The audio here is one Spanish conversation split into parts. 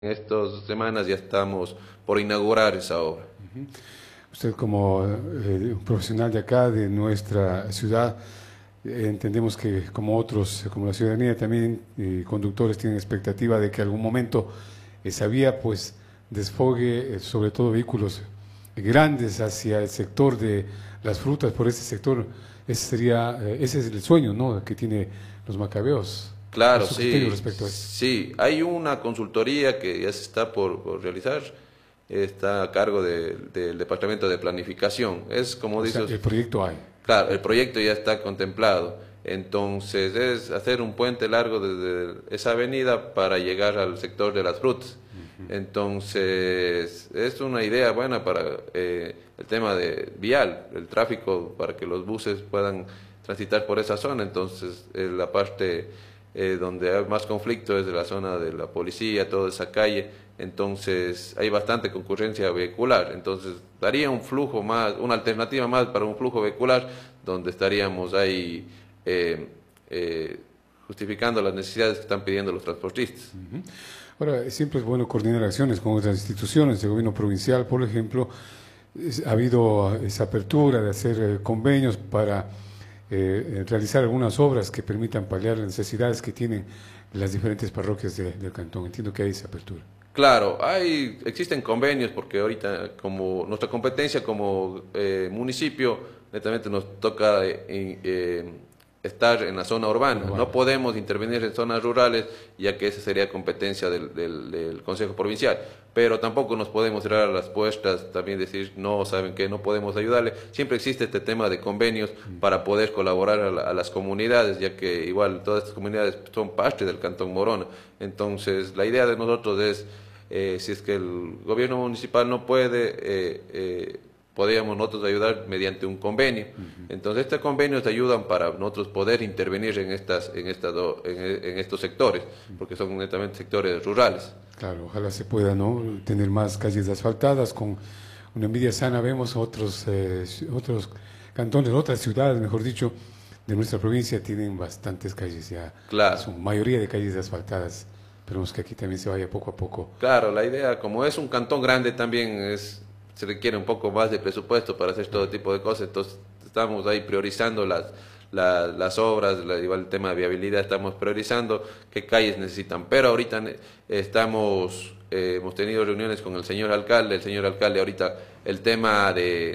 En estas semanas ya estamos por inaugurar esa obra. Usted como un profesional de acá, de nuestra ciudad, entendemos que como otros, como la ciudadanía también, conductores tienen expectativa de que algún momento esa vía pues desfogue sobre todo vehículos grandes hacia el sector de las frutas, por ese sector, ese es el sueño, ¿no?, que tiene los macabeos. ¿Cuál Claro, es su criterio sí, respecto a eso? sí. Hay una consultoría que ya se está por realizar, está a cargo del Departamento de Planificación. Es como O sea, dices, el proyecto hay. claro, el proyecto ya está contemplado. Entonces es hacer un puente largo desde esa avenida para llegar al sector de las frutas. Entonces es una idea buena para el tema de vial, el tráfico, para que los buses puedan transitar por esa zona. Entonces la parte donde hay más conflicto es de la zona de la policía, toda esa calle. Entonces hay bastante concurrencia vehicular. Entonces daría un flujo más, una alternativa más para un flujo vehicular donde estaríamos ahí justificando las necesidades que están pidiendo los transportistas. Ahora, siempre es bueno coordinar acciones con otras instituciones, el gobierno provincial, por ejemplo, ha habido esa apertura de hacer convenios para realizar algunas obras que permitan paliar las necesidades que tienen las diferentes parroquias del cantón. Entiendo que hay esa apertura. Claro, existen convenios porque ahorita como nuestra competencia como municipio netamente nos toca estar en la zona urbana. Urbana. No podemos intervenir en zonas rurales ya que esa sería competencia del Consejo Provincial. Pero tampoco nos podemos cerrar las puertas, también decir no, saben que no podemos ayudarle. Siempre existe este tema de convenios para poder colaborar a las comunidades, ya que igual todas estas comunidades son parte del Cantón Morona. Entonces la idea de nosotros es si es que el gobierno municipal no puede, podríamos nosotros ayudar mediante un convenio. Entonces, estos convenios ayudan para nosotros poder intervenir en estos sectores, porque son netamente sectores rurales. Claro, ojalá se pueda, ¿no?, tener más calles asfaltadas. Con una envidia sana vemos otros cantones, otras ciudades, mejor dicho, de nuestra provincia tienen bastantes calles ya, Claro. su mayoría de calles asfaltadas. Esperemos que aquí también se vaya poco a poco. Claro, la idea, como es un cantón grande, también se requiere un poco más de presupuesto para hacer todo tipo de cosas, entonces estamos ahí priorizando las obras, igual el tema de viabilidad, estamos priorizando qué calles necesitan, pero ahorita hemos tenido reuniones con el señor alcalde ahorita el tema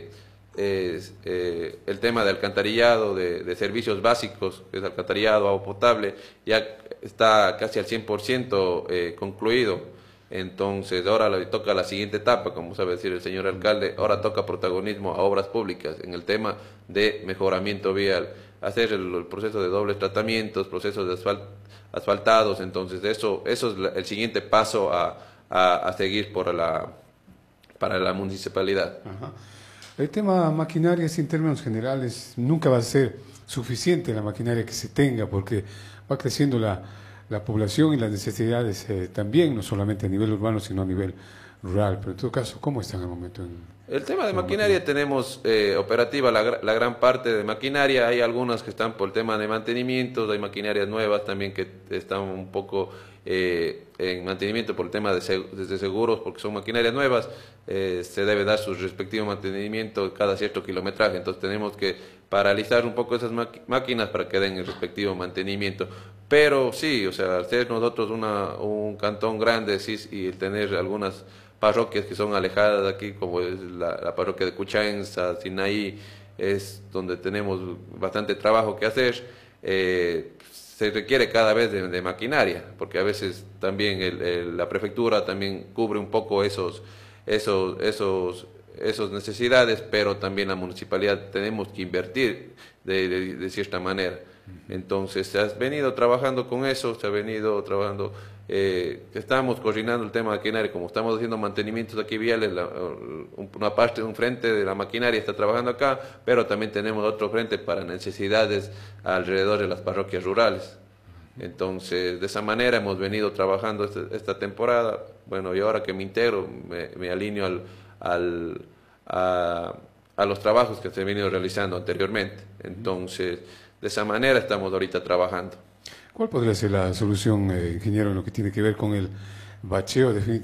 el tema de alcantarillado, de servicios básicos, que es alcantarillado, agua potable, ya está casi al 100% concluido. Entonces, ahora le toca la siguiente etapa, como sabe decir el señor alcalde, ahora toca protagonismo a obras públicas en el tema de mejoramiento vial, hacer el proceso de dobles tratamientos, procesos de asfaltados. Entonces eso es el siguiente paso a seguir para la municipalidad. Ajá. El tema maquinarias en términos generales nunca va a ser suficiente la maquinaria que se tenga porque va creciendo la población y las necesidades también, no solamente a nivel urbano, sino a nivel rural. Pero en todo caso, ¿cómo está en el momento? El tema de la maquinaria tenemos operativa la gran parte de maquinaria, hay algunas que están por el tema de mantenimientos, hay maquinarias nuevas también que están un poco en mantenimiento por el tema de seguros, porque son maquinarias nuevas, se debe dar su respectivo mantenimiento cada cierto kilometraje, entonces tenemos que paralizar un poco esas máquinas para que den el respectivo mantenimiento. Pero sí, o sea, al ser nosotros un cantón grande sí, y el tener algunas parroquias que son alejadas de aquí, como es la parroquia de Cuchanza, Sinaí, es donde tenemos bastante trabajo que hacer. Se requiere cada vez de maquinaria, porque a veces también la prefectura también cubre un poco esas necesidades, pero también la municipalidad tenemos que invertir de cierta manera. Entonces, se ha venido trabajando con eso, se ha venido trabajando, estamos coordinando el tema de maquinaria, como estamos haciendo mantenimientos aquí viales, una parte, un frente de la maquinaria está trabajando acá, pero también tenemos otro frente para necesidades alrededor de las parroquias rurales. Entonces, de esa manera hemos venido trabajando esta temporada. Bueno, y ahora que me integro, me alineo a los trabajos que se han venido realizando anteriormente. Entonces, de esa manera estamos ahorita trabajando. ¿Cuál podría ser la solución, ingeniero, en lo que tiene que ver con el bacheo definitivamente.